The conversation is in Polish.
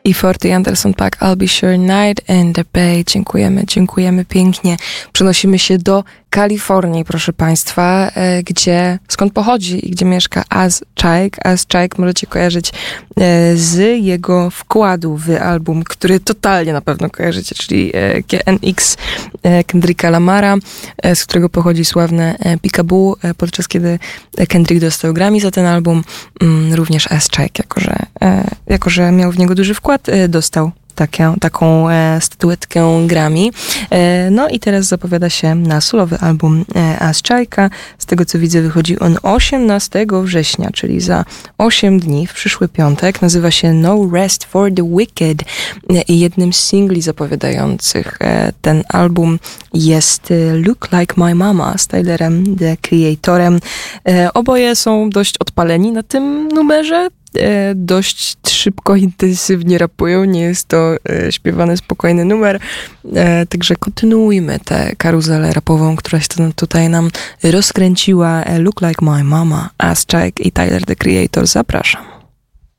i Forty Anderson Paak, I'll Be Sure Night in the Bay. Dziękujemy pięknie. Przenosimy się do Kalifornii, proszę Państwa, skąd pochodzi i gdzie mieszka Az Chike. Az Chike możecie kojarzyć z jego wkładu w album, który totalnie na pewno kojarzycie, czyli KNX Kendricka Lamara, z którego pochodzi sławne Peekaboo, podczas kiedy Kendrick dostał Grammy za ten album. Również Az Chike, jako że miał w niego duży wkład, dostał taką statuetkę Grammy. No i teraz zapowiada się na solowy album Az Chike'a. Z tego co widzę, wychodzi on 18 września, czyli za 8 dni, w przyszły piątek. Nazywa się No Rest for the Wicked i jednym z singli zapowiadających ten album jest Look Like My Mama z Tylerem, The Creatorem. Oboje są dość odpaleni na tym numerze. Dość szybko, intensywnie rapują. Nie jest to śpiewany, spokojny numer. Także kontynuujmy tę karuzelę rapową, która się tutaj nam rozkręciła. Look Like My Mama, Az Chike i Tyler, The Creator. Zapraszam.